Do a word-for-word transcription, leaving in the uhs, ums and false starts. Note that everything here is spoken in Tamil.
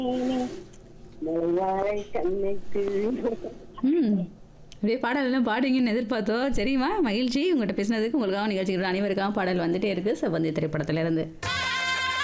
மலையாள கண்ணுக்கு ம் அப்படியே பாடல் எல்லாம் பாடுவீங்கன்னு எதிர்பார்த்தோம். சரிம்மா, மகிழ்ச்சி உங்கள்கிட்ட பேசினதுக்கு. உங்களுக்காக நிகழ்ச்சிகள் அனைவருக்காக பாடல் வந்துட்டே இருக்கு செவ்வந்தி திரைப்படத்துல இருந்து.